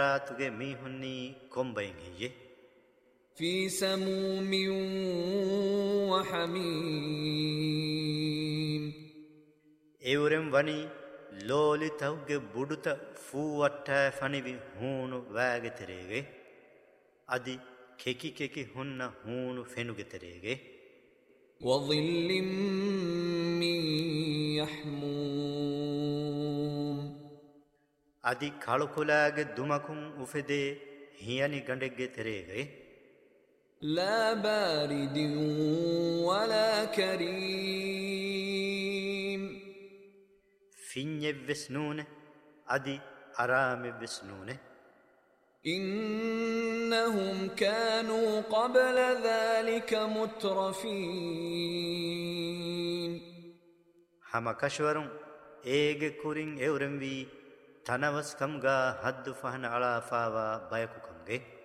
ತುಗೆ ಮೀಹುನ್ನಿ ಕೊಂಬೈನ್ ಹಿಯೆ في سموم وحميم ಎವರೆಂ ವನಿ ಲೋಲಿ ತೌಗೆ ಬುಡುತ ಫೂವಟ್ಟ ಫನಿವಿ ಹೂನು ವ್ಯಾಗೆ ತೆರೆಗೆ ಅದಿ ಕೆಕಿ ಕೆಕಿ ಹುನ್ನ ಹೂನು ಫೆನುಗೆ ತೆರೆಗೆ وظل من يحموم ಅದಿ ಕಳುಕುಲಾಗೆ ದುಮಕುಂ ಉಫೆದೆ ಹಿಯನಿ ಗಂಡೆಗೆ ತೆರೆಗೆ لا بارد ولا كريم فيني بسنون أدي أرام بسنون إنهم كانوا قبل ذلك مترفين هما كشورون إيجي كورين إورمبي تنوس كمغا حد فهن على فاوا بايكو كمغي